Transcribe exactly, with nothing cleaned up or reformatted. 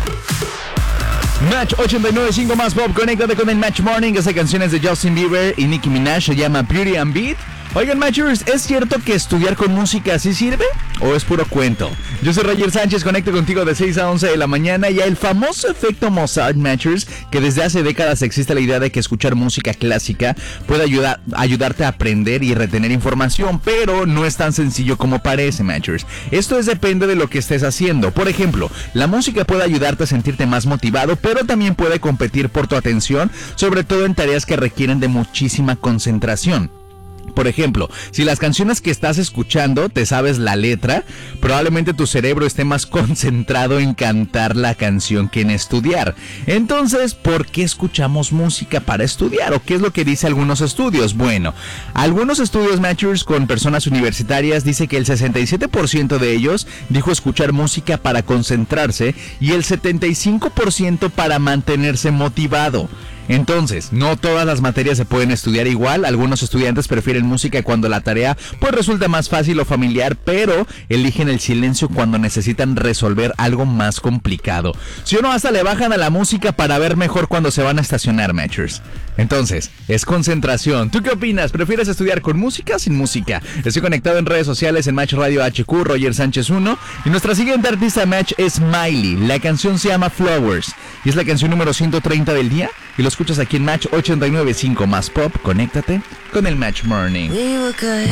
Match ochenta y nueve punto cinco más pop, conéctate con el Match Morning. Esa canción es de Justin Bieber y Nicki Minaj, se llama Beauty and Beat. Oigan, Matchers, ¿es cierto que estudiar con música sí sirve o es puro cuento? Yo soy Roger Sánchez, conecto contigo de seis a once de la mañana. Y el famoso efecto Mozart, Matchers, que desde hace décadas existe la idea de que escuchar música clásica puede ayudar, ayudarte a aprender y retener información, pero no es tan sencillo como parece, Matchers. Esto es depende de lo que estés haciendo. Por ejemplo, la música puede ayudarte a sentirte más motivado, pero también puede competir por tu atención, sobre todo en tareas que requieren de muchísima concentración. Por ejemplo, si las canciones que estás escuchando te sabes la letra, probablemente tu cerebro esté más concentrado en cantar la canción que en estudiar. Entonces, ¿por qué escuchamos música para estudiar? ¿O qué es lo que dice algunos estudios? Bueno, algunos estudios, Matchers, con personas universitarias, dice que el sesenta y siete por ciento de ellos dijo escuchar música para concentrarse y el setenta y cinco por ciento para mantenerse motivado. Entonces, no todas las materias se pueden estudiar igual. Algunos estudiantes prefieren música cuando la tarea pues resulta más fácil o familiar, pero eligen el silencio cuando necesitan resolver algo más complicado. Si o no, hasta le bajan a la música para ver mejor cuando se van a estacionar, Matchers. Entonces, es concentración. ¿Tú qué opinas? ¿Prefieres estudiar con música o sin música? Estoy conectado en redes sociales en Match Radio H Q, Roger Sánchez uno. Y nuestra siguiente artista, Match, es Miley. La canción se llama Flowers y es la canción número ciento treinta del día. Y lo escuchas aquí en Match ochenta y nueve punto cinco más pop. Conéctate con el Match Morning.